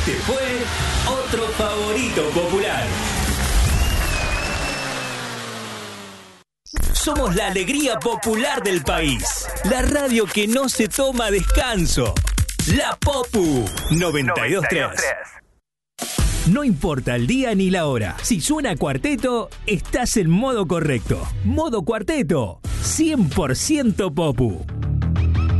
Este fue otro favorito popular. Somos la alegría popular del país. La radio que no se toma descanso. La Popu 92.3. No importa el día ni la hora. Si suena cuarteto, estás en modo correcto. Modo cuarteto. 100% Popu.